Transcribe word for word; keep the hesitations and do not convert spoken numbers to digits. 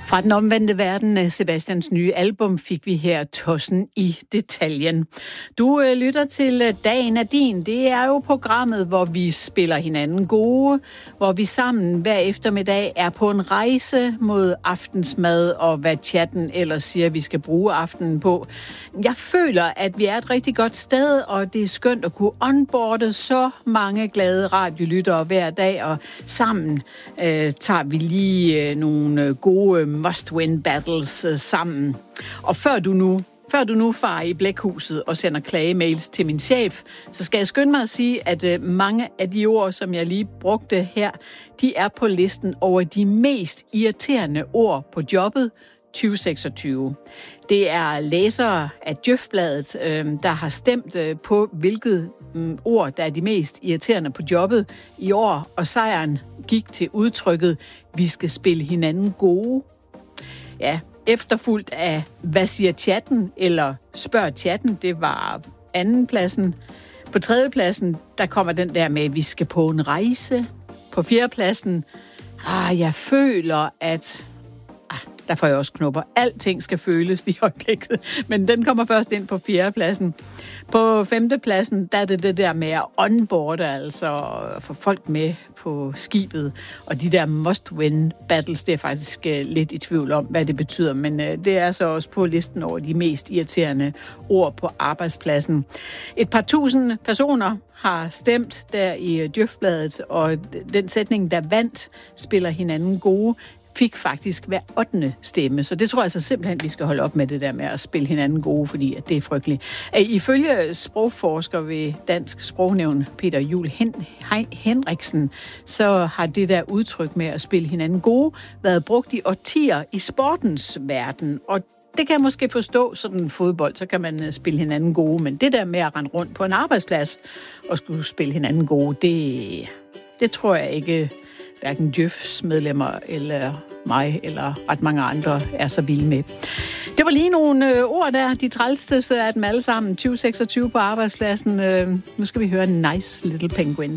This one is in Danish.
Fra den omvendte verden, Sebastians nye album, fik vi her Tossen i detaljen. Du øh, lytter til Dagen er din. Det er jo programmet, hvor vi spiller hinanden gode, hvor vi sammen hver eftermiddag er på en rejse mod aftensmad og hvad chatten ellers siger, vi skal bruge aftenen på. Jeg føler, at vi er et rigtig godt sted, og det er skønt at kunne onboarde så mange glade radiolyttere hver dag, og sammen øh, tager vi lige øh, nogle gode must-win battles øh, sammen. Og før du nu Før du nu farer i blækhuset og sender klagemails til min chef, så skal jeg skynde mig at sige, at øh, mange af de ord, som jeg lige brugte her, de er på listen over de mest irriterende ord på jobbet tyve seksogtyve. Det er læsere af Djøf-bladet, øh, der har stemt øh, på, hvilket øh, ord, der er de mest irriterende på jobbet i år, og sejren gik til udtrykket, vi skal spille hinanden gode. Ja, efterfulgt af, hvad siger chatten, eller spørg chatten, det var andenpladsen. På tredjepladsen, der kommer den der med, at vi skal på en rejse. På fjerdepladsen, ah, jeg føler, at... Ah, der får jeg også knupper. Alting skal føles i øjeblikket, men den kommer først ind på fjerdepladsen. På femtepladsen, der er det det der med at onboarde, altså få folk med på skibet. Og de der must-win battles, det er faktisk uh, lidt i tvivl om, hvad det betyder. Men uh, det er så også på listen over de mest irriterende ord på arbejdspladsen. Et par tusind personer har stemt der i uh, Djøf-bladet, og den sætning, der vandt, spiller hinanden gode, fik faktisk hver ottende stemme. Så det tror jeg så simpelthen, vi skal holde op med det der med at spille hinanden gode, fordi at det er frygteligt. Ifølge sprogforsker ved Dansk Sprognævn, Peter Juel Henriksen, så har det der udtryk med at spille hinanden gode været brugt i årtier i sportens verden. Og det kan jeg måske forstå, sådan fodbold, så kan man spille hinanden gode, men det der med at rende rundt på en arbejdsplads og skulle spille hinanden gode, det, det tror jeg ikke... hverken Djøfs medlemmer eller mig eller ret mange andre er så vilde med. Det var lige nogle øh, ord der, de trælsteste af dem alle sammen. tyve seksogtyve på arbejdspladsen. Øh, nu skal vi høre Nice Little Penguins.